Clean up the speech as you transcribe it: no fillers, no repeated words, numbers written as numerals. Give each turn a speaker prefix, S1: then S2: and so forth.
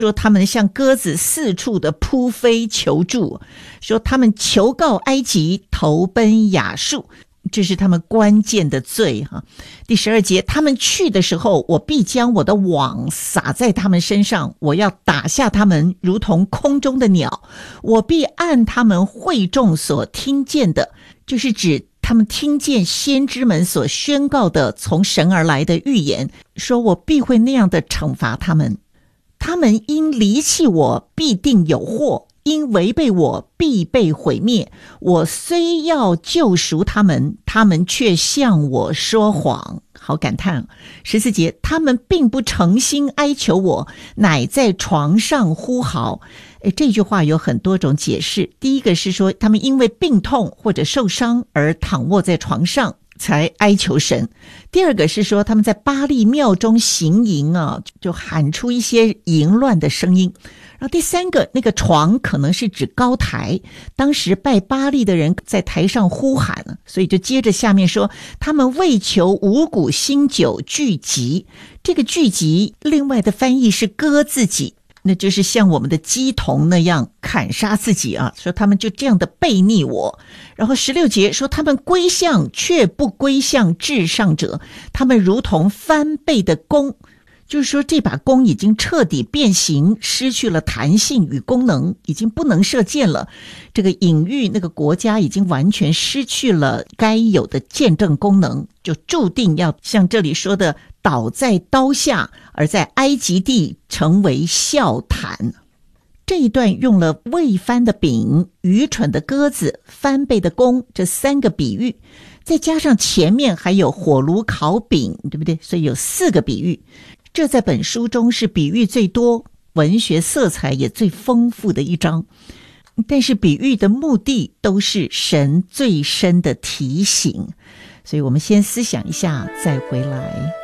S1: 说他们像鸽子四处的扑飞求助，说他们求告埃及，投奔亚述，这是他们关键的罪哈。第12节，他们去的时候，我必将我的网撒在他们身上，我要打下他们如同空中的鸟，我必按他们会众所听见的，就是指他们听见先知们所宣告的从神而来的预言，说我必会那样的惩罚他们。他们因离弃我，必定有祸；因违背我，必被毁灭。我虽要救赎他们，他们却向我说谎。好感叹。14节，他们并不诚心哀求我，乃在床上呼号。这句话有很多种解释。第一个是说，他们因为病痛或者受伤而躺卧在床上，才哀求神。第二个是说，他们在巴力庙中行淫啊，就喊出一些淫乱的声音。然后第三个，那个床可能是指高台，当时拜巴力的人在台上呼喊，所以就接着下面说，他们为求五谷新酒聚集。这个聚集另外的翻译是割自己，那就是像我们的鸡童那样砍杀自己啊，说他们就这样的背逆我。然后16节说，他们归向却不归向至上者，他们如同翻倍的弓，就是说这把弓已经彻底变形，失去了弹性与功能，已经不能射箭了。这个隐喻那个国家已经完全失去了该有的见证功能，就注定要像这里说的倒在刀下，而在埃及地成为笑谈。这一段用了未翻的饼、愚蠢的鸽子、翻倍的弓这3个比喻，再加上前面还有火炉烤饼，对不对？所以有4个比喻。这在本书中是比喻最多、文学色彩也最丰富的一章。但是比喻的目的都是神最深的提醒，所以我们先思想一下，再回来。